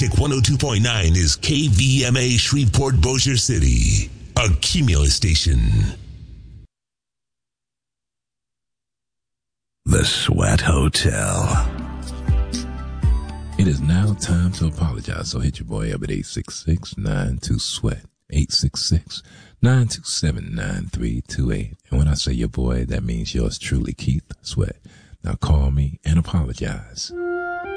Magic 102.9 is KVMA Shreveport Bossier City, a Cumulus station. The Sweat Hotel. It is now time to apologize, so hit your boy up at 866-92-SWEAT, 866-927-9328. And when I say your boy, that means yours truly, Keith Sweat. Now call me and apologize.